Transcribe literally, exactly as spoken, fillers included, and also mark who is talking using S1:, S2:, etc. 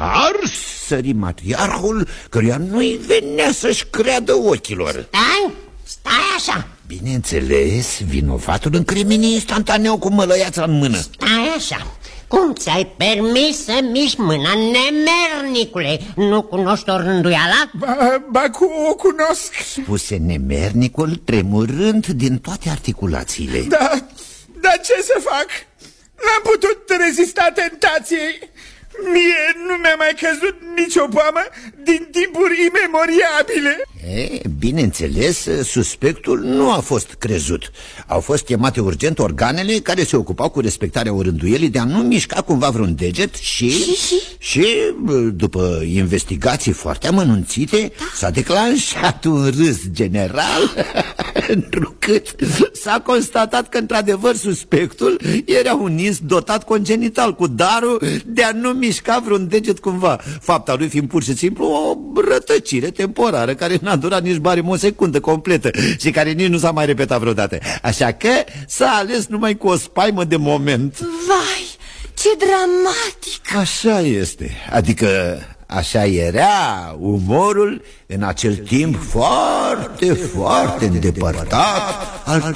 S1: Cars, sări matriarhul, căruia nu-i venea să-și creadă ochilor.
S2: Stai, stai așa.
S1: Bineînțeles, vinovatul încremeni instantaneu cu mălăiața în mână.
S2: Stai așa. Cum ți-ai permis să miști mâna, nemernicule? Nu cunoști o rânduiala?
S3: Ba, ba cu o cunosc,
S1: spuse nemernicul, tremurând din toate articulațiile.
S3: Da, dar ce să fac? N-am putut rezista tentației. Mie nu mi-a mai căzut nicio poamă din timpuri imemoriabile.
S1: E, bineînțeles, suspectul nu a fost crezut. Au fost chemate urgent organele care se ocupau cu respectarea orânduielii de a nu mișca cumva vreun deget și,
S2: și, și?
S1: și după investigații foarte amănunțite, da, s-a declanșat un râs general, întrucât s-a constatat că într-adevăr suspectul era un ins dotat congenital cu darul de a nu mișca vreun deget cumva, fapta lui fiind pur și simplu o rătăcire temporară care n-a durat nici barem o secundă completă și care nici nu s-a mai repetat vreodată. Așa că s-a ales numai cu o spaimă de moment.
S4: Vai, ce dramatic!
S1: Așa este, adică așa era umorul în acel timp foarte, foarte îndepărtat al